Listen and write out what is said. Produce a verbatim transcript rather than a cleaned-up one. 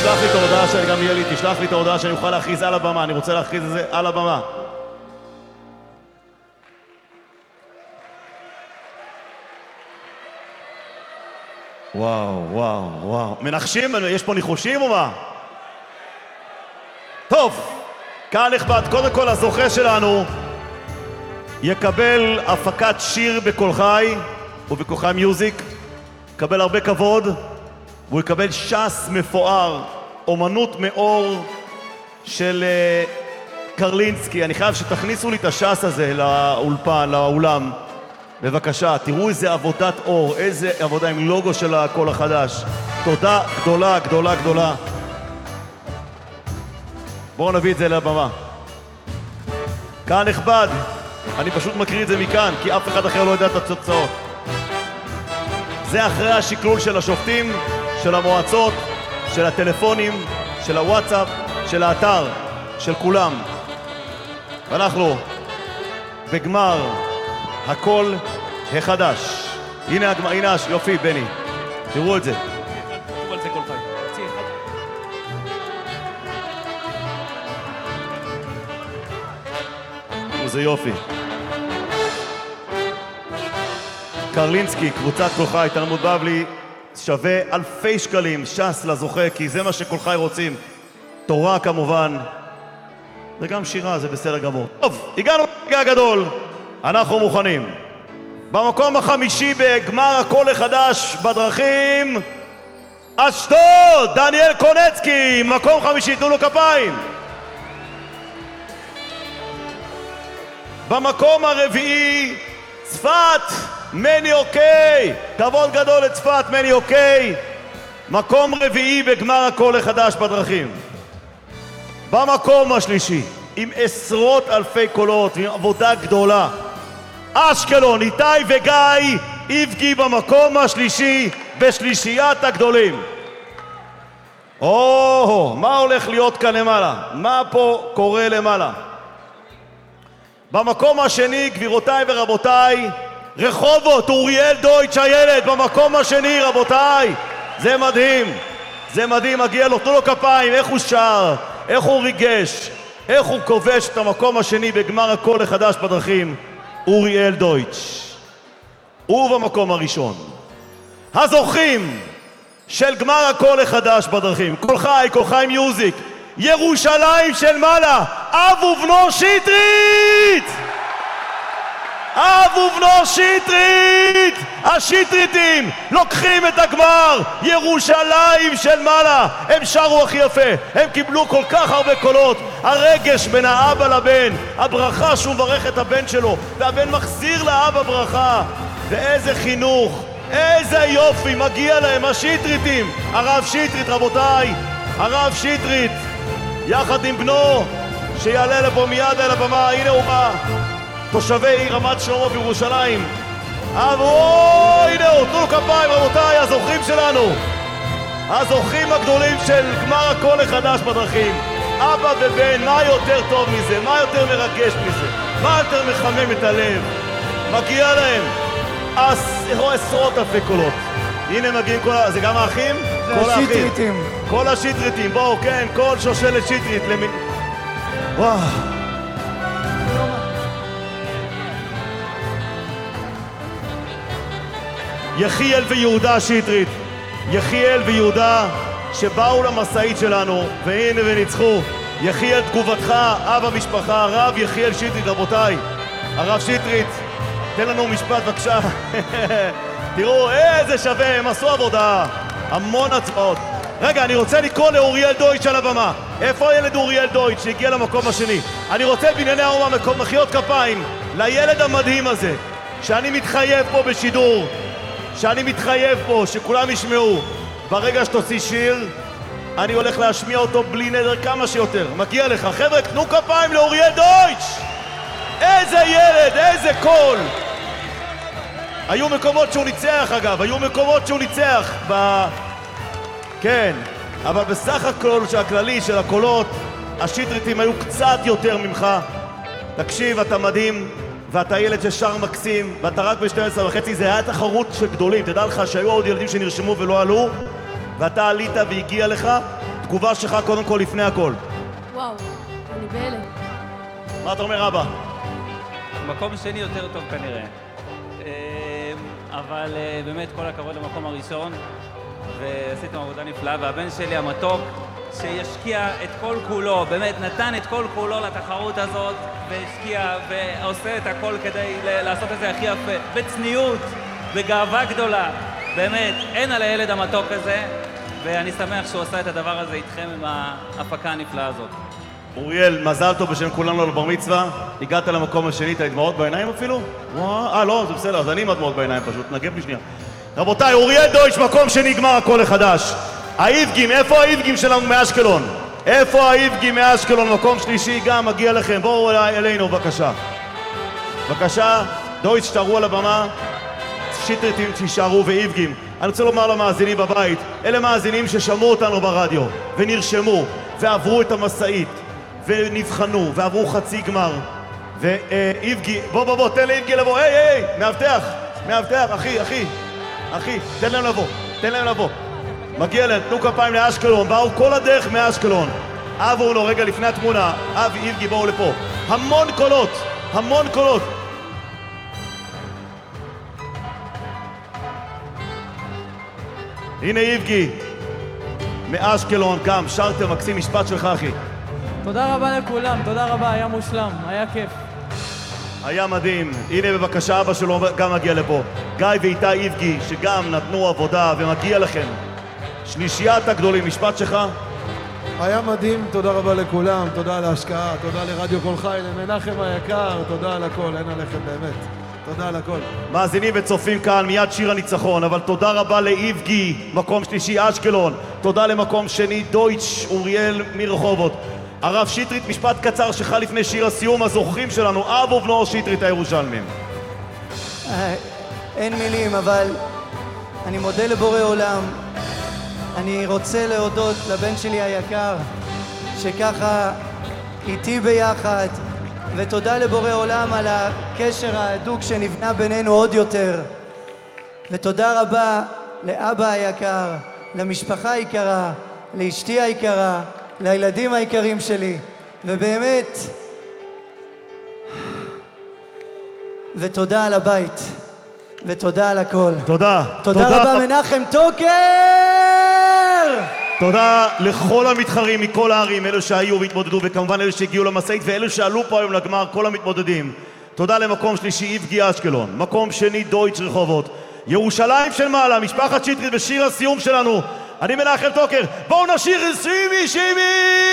תשלח לי את ההודעה שאני גם יהיה לי, תשלח לי את ההודעה שאני אוכל להכריז על הבמה, אני רוצה להכריז את זה על הבמה. וואו, וואו, וואו. מנחשים? יש פה ניחושים או מה? טוב, קהל נכבד, קודם כל הזוכה שלנו יקבל הפקת שיר בקול חי ובקול חי מיוזיק, יקבל הרבה כבוד, והוא יקבל שס מפואר, אומנות מאור של uh, קרלינסקי. אני חייב שתכניסו לי את השס הזה לאולפן, לאולם. בבקשה, תראו איזה עבודת אור, איזה עבודה עם לוגו של הקול החדש. תודה גדולה, גדולה, גדולה. בואו נביא את זה לבמה. קהל נכבד, אני פשוט מקריא את זה מכאן, כי אף אחד אחר לא יודע את התוצאות. זה אחרי השקלול של השופטים, של המועצות, של הטלפונים, של הוואטסאפ, של האתר, של כולם. ואנחנו בגמר הקול החדש. הנה הגמר, הנה יופי, בני. תראו את זה. תראו על זה קול חי. צי אחד. זה יופי. קרלינסקי, קבוצת קול חי, תלמוד בבלי, שווה אלפי שקלים, שס לזוכה, כי זה מה שקול חי רוצים. תורה כמובן, וגם שירה, זה בסדר גמור. טוב, הגענו לרגע הגדול, אנחנו מוכנים. במקום החמישי בגמר הקול החדש בדרכים, אשדוד, דניאל קונצקי, מקום חמישי, תנו לו כפיים. במקום הרביעי, צפת, מני אוקיי, כבוד גדול לצפת, מני אוקיי, מקום רביעי בגמר הקול החדש בדרכים. במקום השלישי, עם עשרות אלפי קולות, עם עבודה גדולה, אשקלון, איתי וגיא איבגי במקום השלישי בשלישיית הגדולים. או, מה הולך להיות כאן למעלה? מה פה קורה למעלה? במקום השני, גבירותיי ורבותיי, רחובות, אוריאל דויטש הילד במקום השני, רבותיי. זה מדהים, זה מדהים, מגיע לו, תנו לו כפיים, איך הוא שר, איך הוא ריגש, איך הוא כובש את המקום השני בגמר הקול החדש בדרכים, אוריאל דויטש. ובמקום הראשון, הזוכים של גמר הקול החדש בדרכים, קול חי, קול חי מיוזיק, ירושלים של מעלה, אב ובנו שטרית! אב ובנו שטרית! השטריתים לוקחים את הגמר, ירושלים של מעלה. הם שרו הכי יפה, הם קיבלו כל כך הרבה קולות, הרגש בין האבא לבן, הברכה שהוא מברך את הבן שלו, והבן מחזיר לאבא ברכה. ואיזה חינוך, איזה יופי, מגיע להם השטריתים. הרב שטרית, רבותיי, הרב שטרית יחד עם בנו שיעלה לפה מיד על הבמה, הנה הוא בא, תושבי עיר רמת שלמה בירושלים. או, הנה הוא, תנו כפיים רבותיי, הזוכים שלנו, הזוכים הגדולים של גמר הקול החדש בדרכים, אבא ובן. מה יותר טוב מזה? מה יותר מרגש מזה? מה יותר מחמם את הלב? מגיע להם עשרות אלפי קולות. הנה מגיעים כל ה... זה גם האחים? זה השטריתים. כל השטריתים, בואו, כן, כל שושלת שטרית למין... וואו. יחיאל ויהודה שטרית, יחיאל ויהודה שבאו למסעית שלנו, והנה וניצחו. יחיאל, תגובתך, אב המשפחה, הרב יחיאל שטרית, רבותיי. הרב שטרית, תן לנו משפט בבקשה. תראו איזה שווה, הם עשו עבודה, המון הצבעות. רגע, אני רוצה לקרוא לאוריאל דויטש על הבמה. איפה הילד אוריאל דויטש שהגיע למקום השני? אני רוצה בענייני האומה מחיאות כפיים לילד המדהים הזה, שאני מתחייב פה בשידור, שאני מתחייב פה שכולם ישמעו. ברגע שתוציא שיר, אני הולך להשמיע אותו בלי נדר כמה שיותר. מגיע לך, חבר'ה, תנו כפיים לאוריאל דויטש. איזה ילד, איזה קול. היו מקומות שהוא ניצח אגב, היו מקומות שהוא ניצח ב... כן, אבל בסך הכל שהכללי של הקולות, השטריתים היו קצת יותר ממך. תקשיב, אתה מדהים, ואתה ילד ששר מקסים, ואתה רק ב-שתים עשרה וחצי, זה היה תחרות של גדולים. תדע לך שהיו עוד ילדים שנרשמו ולא עלו, ואתה עלית והגיע לך. התגובה שלך קודם כל לפני הכל. וואו, אני בהלם. מה אתה אומר אבא? מקום שני יותר טוב כנראה. אבל באמת כל הכבוד למקום הראשון, ועשיתם עבודה נפלאה, והבן שלי המתוק שישקיע את כל כולו, באמת נתן את כל כולו לתחרות הזאת, והשקיע ועושה את הכל כדי לעשות את זה הכי יפה, בצניעות, בגאווה גדולה. באמת, אין על הילד המתוק הזה, ואני שמח שהוא עושה את הדבר הזה איתכם עם ההפקה הנפלאה הזאת. אוריאל, מזל טוב בשם כולנו לבר מצווה. הגעת למקום השני, אתה דמעות בעיניים אפילו? אה, לא, זה בסדר, אז אני עם הדמעות בעיניים פשוט, נגב לי שנייה. רבותיי, אוריאל דויטש, מקום שני, גמר הכל החדש. האיבגים, איפה האיבגים שלנו מאשקלון? איפה האיבגים מאשקלון? מקום שלישי גם מגיע לכם, בואו אלינו בבקשה. בבקשה, דויטש תערו על הבמה, שיטריטים שישארו ואיבגים. אני רוצה לומר למאזינים בבית, אלה מאזינים ששמעו אותנו ברדיו ונרשמו ועברו את המסעית ונבחנו ועברו חצי גמר. ואיבגי, בוא בוא בוא, תן לאיבגי לבוא, היי היי, מאבטח, מאבטח, אחי, אחי, אחי, תן להם לבוא, תן להם לבוא. מגיע להם, תנו כפיים לאשקלון, באו כל הדרך מאשקלון. אבו לו, רגע לפני התמונה, אבי, איבגי, בואו לפה. המון קולות, המון קולות. הנה איבגי, מאשקלון, גם, שרתם, מקסים, משפט שלך אחי. תודה רבה לכולם, תודה רבה, היה מושלם, היה כיף. היה מדהים. הנה בבקשה אבא שלו גם מגיע לפה. גיא ואיתה איבגי שגם נתנו עבודה ומגיע לכם. שלישיית הגדולים, משפט שלך? היה מדהים, תודה רבה לכולם, תודה על ההשקעה, תודה לרדיו כל חי, למנחם היקר, תודה על הכל, אין עליכם באמת. תודה על הכל. מאזינים וצופים כאן, מיד שיר הניצחון, אבל תודה רבה לאיבגי, מקום שלישי אשקלון. תודה למקום שני דויטש, אוריאל מרחובות. הרב שטרית, משפט קצר שלך לפני שיר הסיום, הזוכרים שלנו, אב ובנו שטרית הירושלמים. אין מילים, אבל אני מודה לבורא עולם. אני רוצה להודות לבן שלי היקר, שככה איתי ביחד, ותודה לבורא עולם על הקשר ההדוק שנבנה בינינו עוד יותר. ותודה רבה לאבא היקר, למשפחה היקרה, לאשתי היקרה, לילדים היקרים שלי, ובאמת, ותודה על הבית, ותודה על הכל. תודה. תודה, תודה רבה מנחם טוקר! תודה לכל המתחרים מכל הערים, אלו שהיו והתמודדו, וכמובן אלו שהגיעו למסעית, ואלו שעלו פה היום לגמר, כל המתמודדים. תודה למקום שלישי איבגי אשקלון, מקום שני דויטש רחובות, ירושלים של מעלה, משפחת שטרית בשיר הסיום שלנו. אני מנחם טוקר, בואו נשיר שימי שימי!